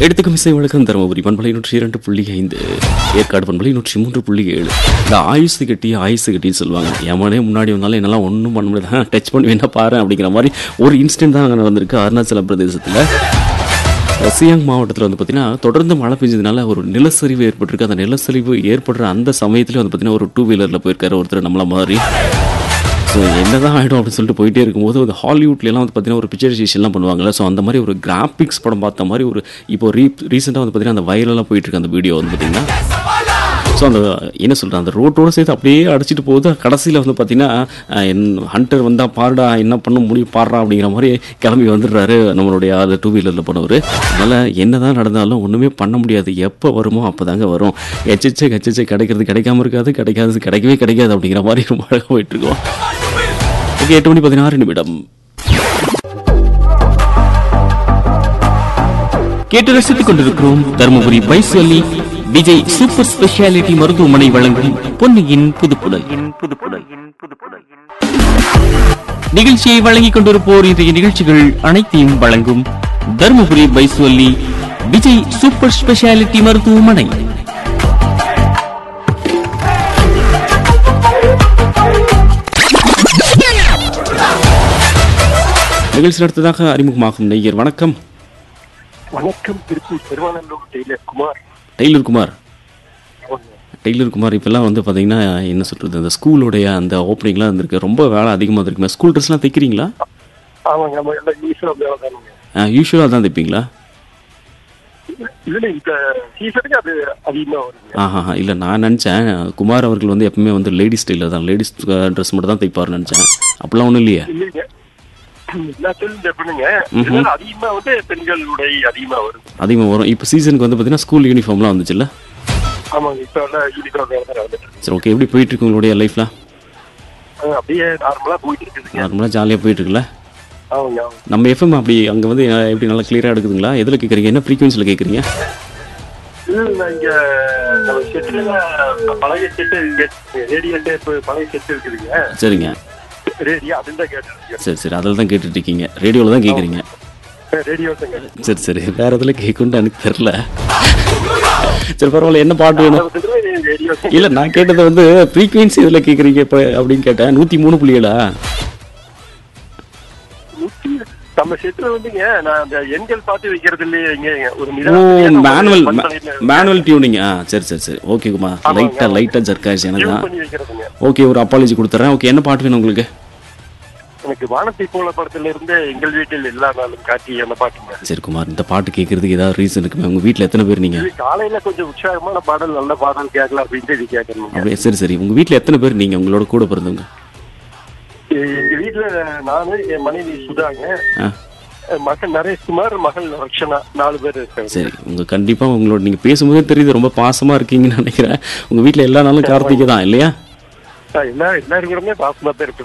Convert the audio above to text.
எடுத்துக்கும் இசை வழக்கம் தருமபுரி பண்பலை 102.5, ஏற்காடு பண்பலை 103.7. இந்த ஆயுசு கட்டி சொல்லுவாங்க. எவனே முன்னாடி வந்தாலும் என்னெல்லாம் ஒன்றும் பண்ண முடியாது, டச் பண்ணி வேணா பாரு அப்படிங்கிற மாதிரி ஒரு இன்சிடென்ட் தான் அங்கே நடந்திருக்கு அருணாச்சல பிரதேசத்தில். சியாங் மாவட்டத்தில் வந்து பார்த்தீங்கன்னா தொடர்ந்து மழை பெஞ்சதுனால ஒரு நிலச்சரிவு ஏற்பட்டிருக்கு. அந்த நிலச்சரிவு ஏற்படுற அந்த சமயத்தில் வந்து பார்த்தீங்கன்னா ஒரு 2 வீலரில் போயிருக்காரு ஒருத்தர் நம்மள மாதிரி. ஸோ என்னதான் ஆகிடும் அப்படின்னு சொல்லிட்டு போயிட்டே இருக்கும்போது அந்த ஹாலிவுட்லாம் வந்து பார்த்தீங்கன்னா ஒரு பிக்சரைசேஷன்லாம் பண்ணுவாங்கல்ல. ஸோ அந்த மாதிரி ஒரு கிராஃபிக்ஸ் படம் பார்த்த மாதிரி ஒரு இப்போ ரீசெண்டாக வந்து பார்த்தீங்கன்னா அந்த வைரலாக போயிட்டுருக்கு அந்த வீடியோ வந்து பார்த்தீங்கன்னா. ஸோ அந்த என்ன சொல்கிறேன், அந்த ரோட்டோடு சேர்த்து அப்படியே அடிச்சுட்டு போகுது. கடைசியில் வந்து பார்த்தீங்கன்னா ஹண்டர் வந்தால் பாருடா என்ன பண்ண முடியும் பாடுறா அப்படிங்கிற மாதிரி கிளம்பி வந்துடுறாரு நம்மளுடைய 2 வீலரில் போனவர். அதனால் என்ன தான் நடந்தாலும் ஒன்றுமே பண்ண முடியாது. எப்போ வருமோ அப்போ தாங்க வரும். கச்சிச்சை கிடைக்கிறது கிடைக்காம இருக்காது, கிடைக்கவே கிடைக்காது அப்படிங்கிற மாதிரி ரொம்ப அழகாக போயிட்டுருக்கோம். ஓகே, 8:16 கேட்டு ரசித்துக் கொண்டிருக்கிறோம். தருமபுரி பைசலி விஜய் சூப்பர் ஸ்பெஷாலிட்டி மருத்துவமனை வழங்கும் பொன்னியின் புதுப்புடல். நிகழ்ச்சியை வழங்கிக் கொண்டிருப்போர் இன்றைய நிகழ்ச்சிகள் அனைத்தையும் வழங்கும் தருமபுரி பைசலி விஜய் சூப்பர் ஸ்பெஷாலிட்டி மருத்துவமனை. நிகழ்ச்சி நடத்ததாக அறிமுகமாகும் நெய்யர். வணக்கம். வணக்கம். திருப்பூர் பெருமாநல்லூர் டெய்லர் குமார். இப்பெல்லாம் வந்து பார்த்தீங்கன்னா என்ன சொல்கிறது, அந்த ஸ்கூலுடைய அந்த ஓப்பனிங்லாம் இருந்திருக்கு, ரொம்ப வேலை அதிகமாக இருக்குமே. ஸ்கூல் ட்ரெஸ்லாம் தைக்கிறீங்களா? ஆமாங்க, நம்ம எல்லாம் யூஸ்வலாக தான் தைப்பீங்களா? இல்லை, இந்த சீசனுக்கு அது அதிகமாக வருது. இல்லை, நான் நினச்சேன் குமார் அவர்கள் வந்து எப்பவுமே வந்து லேடிஸ் ஸ்டைலில் தான், லேடிஸ் ட்ரெஸ் மட்டும் தான் தைப்பாருன்னு நினச்சேன். அப்படிலாம் ஒன்றும் இல்லையா? இல்லைங்க, அதிகமாக வரும். இப்போ சீசனுக்கு வந்து பார்த்தீங்கன்னா ஸ்கூல் யூனிஃபார்ம்லாம் வந்துச்சுல்ல? ஆமாங்க, இப்போ எல்லாம் யூனிஃபார்ம். சரி, ஓகே. எப்படி போயிட்டு இருக்கு உங்களுடைய லைஃப்லாம்? அப்படியே நார்மலாக போயிட்டு இருக்குது. நார்மலாக ஜாலியாக போயிட்டு இருக்குல்ல? ஆமாங்க. நம்ம எஃப்எம் அப்படி அங்கே வந்து எப்படி நல்லா கிளியராக எடுக்குதுங்களா? எதில் கேட்குறீங்க, என்ன ஃப்ரீக்வன்சியில் கேட்குறீங்க? இங்கே பழைய செட்டு ரேடியோ டேப் பழைய செட்டு இருக்குதுங்க. சரிங்க, ரேடியோ அதில் தான் கேட்டு. சரி, அதில் தான் கேட்டுட்டு இருக்கீங்க, ரேடியோவில் தான் கேட்குறீங்க. சரி, வேற எதில் கேட்குன்னு எனக்கு தெரில. சரி, பரவாயில்ல. என்ன பாட்டு வேணும்? இல்லை, நான் கேட்டது வந்து ஃப்ரீக்வன்சி இதில் கேட்குறீங்க இப்போ அப்படின்னு கேட்டேன். 103.7. நம்ம செட்ல வந்துங்க, நான் அந்த எண்கள் பார்த்து வைக்கிறது இல்லையேங்க, ஒரு மேனுவல் டியூனிங். சரி, ஓகேக்குமா. லைட்டா ஜர்க் ஆயிடுச்சு எனக்கு. ஓகே, ஒரு அப்பாலஜி கொடுத்துறேன். ஓகே, என்ன பாட்டு வேணும் உங்களுக்கு? எனக்கு வானத்தை போல படத்துல இருந்து எங்கள் வீட்டில் எல்லா நாளும் காட்டி அந்த பாட்டுங்க. சரி குமார், இந்த பாட்டு கேட்கறதுக்கு ஏதாவது ரீசன் இருக்குமே? உங்க வீட்டுல எத்தனை பேர் நீங்க? காலையில கொஞ்சம் உற்சாகமான பாடல், நல்ல பாடல் கேட்கலாம் அப்படின்ட்டு இது கேட்கணும். சரி, உங்க வீட்டுல எத்தனை பேர் நீங்க, உங்களோட கூட பிறந்தவங்க? எங்க வீட்டுல நானு, என் மனைவி சுதாங்க, மகன் நரேஷ்குமார், மகள் ரக்ஷனா, 4 பேர் இருக்காங்க. சரி, உங்க கண்டிப்பா உங்களோட நீங்க பேசும்போதே தெரியுது ரொம்ப பாசமா இருக்கீங்கன்னு நினைக்கிறேன். உங்க வீட்டுல எல்லா நாளும் கார்த்திகை தான் இல்லையா? எல்லாருமே பாசமா தான் இருக்கு.